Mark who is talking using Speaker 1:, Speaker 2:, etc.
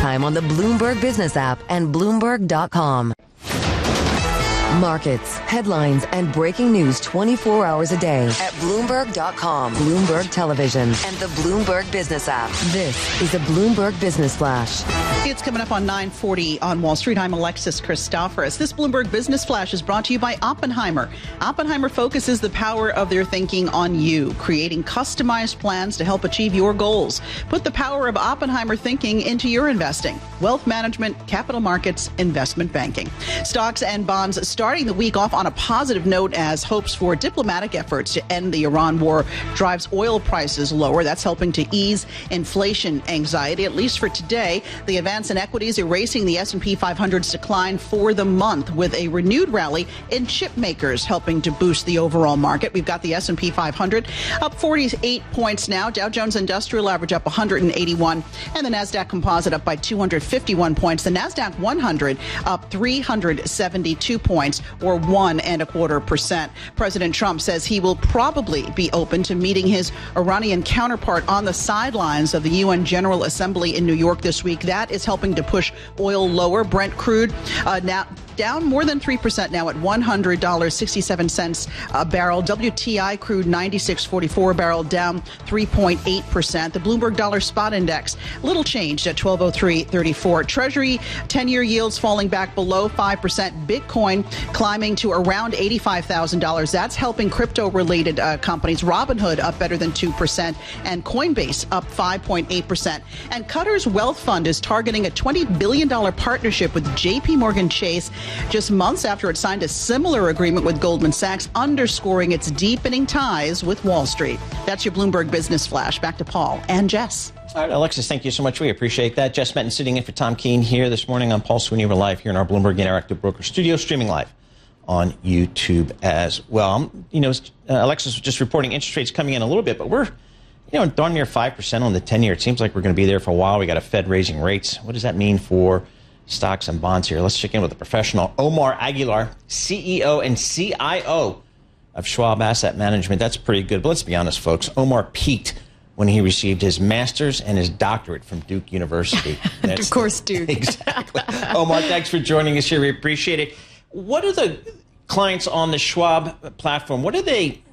Speaker 1: anytime on the Bloomberg Business app and Bloomberg.com. Markets, headlines, and breaking news 24 hours a day at Bloomberg.com, Bloomberg Television, and the Bloomberg Business app. This is a Bloomberg Business Flash.
Speaker 2: It's coming up on 9:40 on Wall Street. I'm Alexis Christoforous. This Bloomberg Business Flash is brought to you by Oppenheimer. Oppenheimer focuses the power of their thinking on you, creating customized plans to help achieve your goals. Put the power of Oppenheimer thinking into your investing. Wealth management, capital markets, investment banking. Stocks and bonds starting the week off on a positive note as hopes for diplomatic efforts to end the Iran war drives oil prices lower. That's helping to ease inflation anxiety, at least for today. The advance in equities erasing the S&P 500's decline for the month with a renewed rally in chip makers helping to boost the overall market. We've got the S&P 500 up 48 points now. Dow Jones Industrial Average up 181 and the NASDAQ Composite up by 251 points. The NASDAQ 100 up 372 points or 1.25%. President Trump says he will probably be open to meeting his Iranian counterpart on the sidelines of the UN General Assembly in New York this week. That is helping to push oil lower. Brent crude now down more than 3% now at $100.67 a barrel. WTI crude 96.44 a barrel, down 3.8%. The Bloomberg Dollar Spot Index little changed at 1203.34. Treasury 10-year yields falling back below 5%. Bitcoin climbing to around $85,000. That's helping crypto-related companies. Robinhood up better than 2%, and Coinbase up 5.8%. And Qatar's Wealth Fund is targeting a $20 billion partnership with J.P. Morgan Chase just months after it signed a similar agreement with Goldman Sachs, underscoring its deepening ties with Wall Street. That's your Bloomberg Business Flash. Back to Paul and Jess.
Speaker 3: All right, Alexis, thank you so much. We appreciate that. Jess Metten sitting in for Tom Keene here this morning. I'm Paul Sweeney. We're live here in our Bloomberg Interactive Broker Studio, streaming live on YouTube as well. Alexis was just reporting interest rates coming in a little bit, but we're, darn near 5% on the 10-year. It seems like we're going to be there for a while. We got a Fed raising rates. What does that mean for stocks and bonds here? Let's check in with the professional, Omar Aguilar, CEO and CIO of Schwab Asset Management. That's pretty good. But let's be honest, folks. Omar peaked when he received his master's and his doctorate from Duke University.
Speaker 4: Of course, Duke.
Speaker 3: Exactly. Omar, thanks for joining us here. We appreciate it. What are the clients on the Schwab platform? What are they